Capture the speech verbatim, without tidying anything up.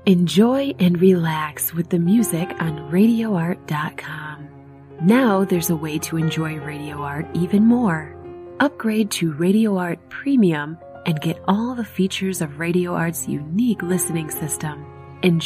Enjoy and relax with the music on radio art dot com. Now there's a way to enjoy Radio Art even more. Upgrade to Radio Art Premium and get all the features of Radio Art's unique listening system.